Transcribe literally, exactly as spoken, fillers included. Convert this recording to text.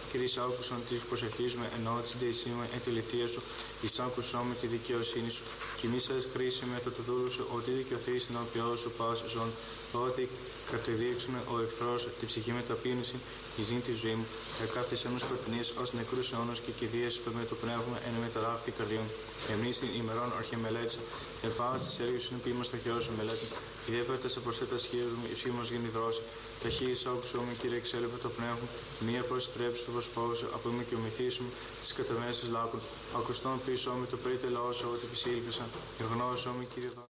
Κύριε άκουσον τη προσευχή μου, εννοώ τη δεησίμα εν τη λυθία σου, εις άκουσον με τη δικαιοσύνη σου. Κι μη σας χρήση με το του δούλου σου, ότι δικαιωθείς την οποία σου πας ζών, ότι κατεδείξουν ο εχθρός τη ψυχή με ταπείνηση, η ζήν τη ζωή μου, εκάθισε μου σκοτεινής ως νεκρούς αιώνος και κηδείες που με το πνεύμα εν μεταράχθη καρδιών. Εμείς την ημερών αρχιμελέτης, επάνω στις έργες σου που είμαστε Θεός σου μελέτη, ιδιαίτερα σε προσθέτα σχέδια μου, υψή μας γίνει δρόση. Ταχύ εισάκουσό μου, Κύριε, εξέλεπε το πνεύμα, μία προστρέψη του προσπόγου, από είμαι και ομηθήσου στις κατεμέσεις λάκων. Ακουστών πίσω με το πρίτε λαό σου, ότι επισήλπισαν, εγνώσω μου, Κύριε.